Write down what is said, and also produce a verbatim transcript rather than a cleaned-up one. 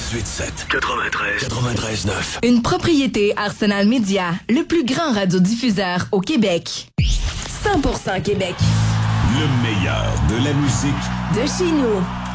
quatre-vingt-dix-huit sept. quatre-vingt-treize. quatre-vingt-treize neuf. Une propriété Arsenal Media, le plus grand radiodiffuseur au Québec. cent pour cent Québec. Le meilleur de la musique De chez nous.